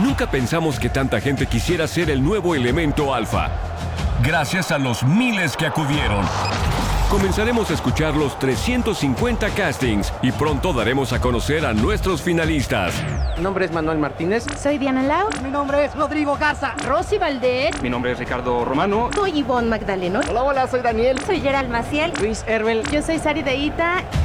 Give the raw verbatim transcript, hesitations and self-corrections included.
Nunca pensamos que tanta gente quisiera ser el nuevo elemento alfa. Gracias a los miles que acudieron. Comenzaremos a escuchar los trescientos cincuenta castings y pronto daremos a conocer a nuestros finalistas. Mi nombre es Manuel Martínez. Soy Diana Lau. Mi nombre es Rodrigo Garza. Rosy Valdés. Mi nombre es Ricardo Romano. Soy Ivonne Magdaleno. Hola, hola, soy Daniel. Soy Gerald Maciel. Luis Herbel. Yo soy Sari Deita.